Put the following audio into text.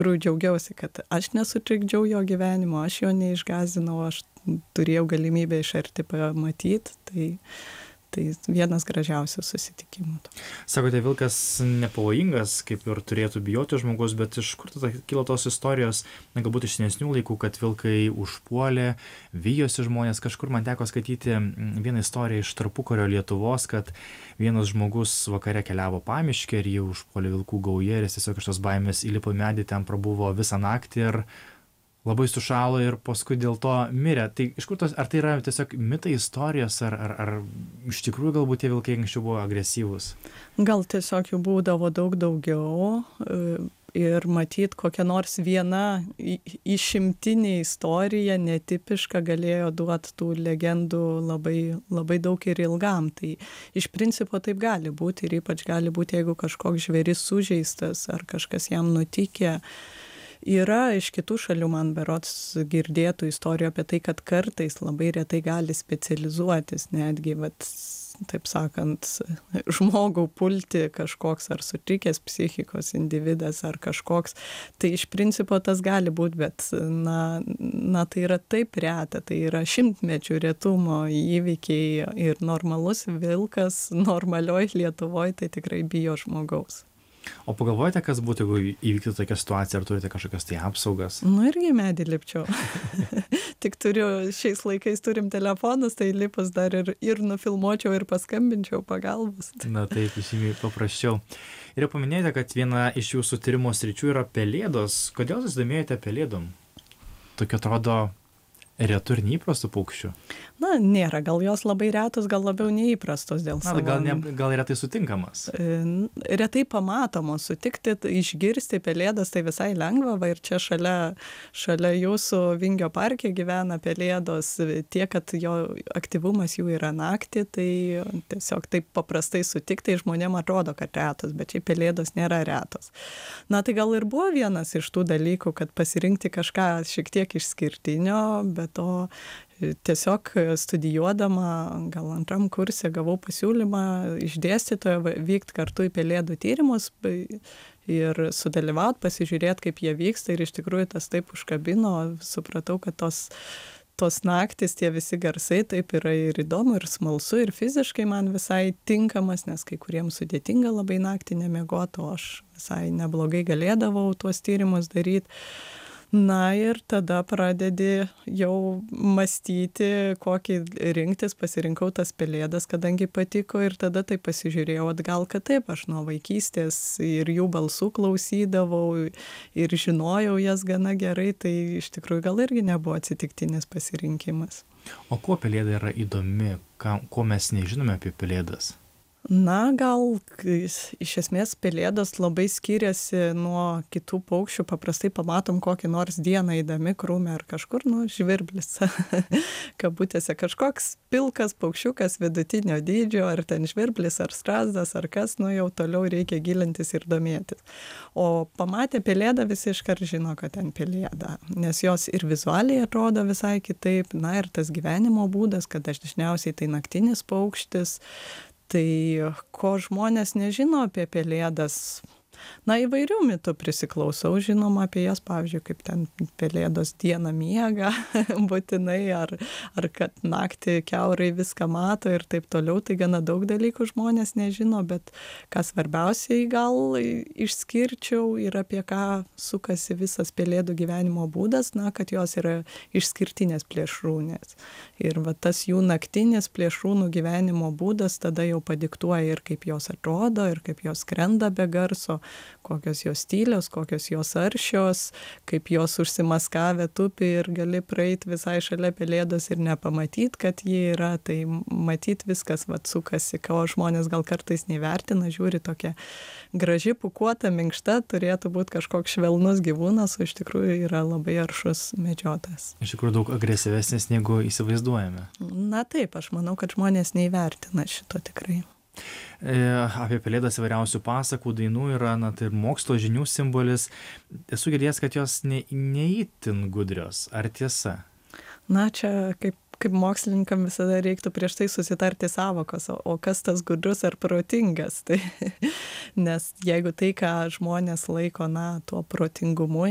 tikrųjų džiaugiausi, kad aš nesutrikdžiau jo gyvenimo, aš jo neišgąsdinau, aš turėjau galimybę iš arti pamatyti, tai vienas gražiausių susitikimų. Sakote, vilkas nepavojingas, kaip ir turėtų bijoti žmogus, bet iš kur tada kilo tos istorijos, galbūt iš senesnių laikų, kad vilkai užpuolė, vijosi žmonės. Kažkur man teko skaityti vieną istoriją iš tarpukario Lietuvos, kad vienas žmogus vakare keliavo pamiškę ir jį užpuolė vilkų gauja ir jis tiesiog iš tos baimės įlipo į medį, ten prabuvo visą naktį ir labai sušalo ir paskui dėl to mirė. Tai iš kur ar tai yra tiesiog mitai, istorijos, ar iš tikrųjų galbūt tie vilkai anksčiau buvo agresyvūs? Gal tiesiog jų būdavo daug daugiau ir matyt, kokia nors viena išimtinė istorija, netipiška, galėjo duoti tų legendų labai, labai daug ir ilgam. Tai iš principo taip gali būti ir ypač gali būti, jeigu kažkoks žvėris sužeistas ar kažkas jam nutikė. Yra iš kitų šalių man berods girdėtų istorijų apie tai, kad kartais labai retai gali specializuotis, netgi, taip sakant, žmogų pulti kažkoks ar sutrikęs psichikos individas ar kažkoks. Tai iš principo tas gali būti, bet na, tai yra taip reta, tai yra šimtmečių retumo įvykiai ir normalus vilkas normalioj Lietuvoje tai tikrai bijo žmogaus. O pagalvojate, kas būtų, jeigu įvyktų tokia situacija, ar turite kažkokias tai apsaugas? Nu irgi medį lipčiau. Tik šiais laikais turim telefonus, tai lipus dar ir nufilmuočiau ir paskambinčiau pagalbos. Na taip, žymiai paprasčiau. Ir jau paminėjote, kad viena iš jūsų tyrimo sričių yra pelėdos. Kodėl susidomėjote pelėdom? Tokia atrodo retų ir neįprastų paukščių. Na, nėra, gal jos labai retos, gal labiau neįprastos dėl savo. Gal retai sutinkamas. Retai pamatomos, sutikti, išgirsti pelėdas tai visai lengva, va ir čia šalia jūsų Vingio parke gyvena pelėdos, tiek, kad jo aktyvumas jų yra naktį, tai tiesiog taip paprastai sutikti, žmonėm atrodo, kad retos, bet čia pelėdos nėra retos. Na, tai gal ir buvo vienas iš tų dalykų, kad pasirinkti kažką šiek tiek išskirtinio, bet to tiesiog studijuodama, gal antram kurse gavau pasiūlymą iš dėstytojo vykti kartu į pelėdų tyrimus ir sudalyvauti, pasižiūrėti, kaip jie vyksta ir iš tikrųjų tas taip užkabino, supratau, kad tos naktis, tie visi garsai taip yra ir įdomu, ir smalsu, ir fiziškai man visai tinkamas, nes kai kuriems sudėtinga labai naktį nemiegoti, o aš visai neblogai galėdavau tuos tyrimus daryti. Na ir tada pradedi jau mąstyti, kokį rinktis, pasirinkau tas pelėdas, kadangi patiko ir tada taip pasižiūrėjau atgal, kad taip, aš nuo vaikystės ir jų balsų klausydavau ir žinojau jas gana gerai, tai iš tikrųjų gal irgi nebuvo atsitiktinis pasirinkimas. O kuo pelėda yra įdomi, ko mes nežinome apie pelėdas? Na, gal iš esmės pelėdos labai skiriasi nuo kitų paukščių, paprastai pamatom kokį nors dieną eidami krūme ar kažkur, žvirblis, kabutėse kažkoks pilkas paukščiukas vidutinio dydžio, ar ten žvirblis, ar strazdas, ar kas, jau toliau reikia gilintis ir domėtis. O pamatę pelėdą visi iškart žino, kad ten pelėda, nes jos ir vizualiai atrodo visai kitaip, na ir tas gyvenimo būdas, kad dažniausiai tai naktinis paukštis. Tai ko žmonės nežino apie pelėdas, na įvairių mitų prisiklausau, žinoma apie jas, pavyzdžiui, kaip ten pelėdos dieną miega būtinai, ar kad naktį kiaurai viską mato ir taip toliau, tai gana daug dalykų žmonės nežino, bet ką svarbiausiai gal išskirčiau ir apie ką sukasi visas pelėdų gyvenimo būdas, na, kad jos yra išskirtinės plėšrūnės. Ir va tas jų naktinis plėšrūnų gyvenimo būdas tada jau padiktuoja ir kaip jos atrodo, ir kaip jos skrenda be garso, kokios jos tylios, kokios jos aršios, kaip jos užsimaskavę tupi ir gali praeiti visai šalia pelėdos ir nepamatyti, kad ji yra, tai matyti viskas sukasi, ko žmonės gal kartais nevertina, žiūri tokia graži, pūkuota, minkšta, turėtų būti kažkoks švelnus gyvūnas, o iš tikrųjų yra labai aršus medžiotas. Iš tikrųjų daug agresyvesnis negu įsivaizduojame. Na taip, aš manau, kad žmonės neįvertina šito tikrai. Apie pelėdas įvairiausių pasakų, dainų yra, tai ir mokslo žinių simbolis. Esu girdėjęs, kad jos neįtin gudrios. Ar tiesa? Na, čia kaip mokslininkam visada reiktų prieš tai susitarti sąvokos, o kas tas gudrus ar protingas. Tai, nes jeigu tai, ką žmonės laiko, tuo protingumu,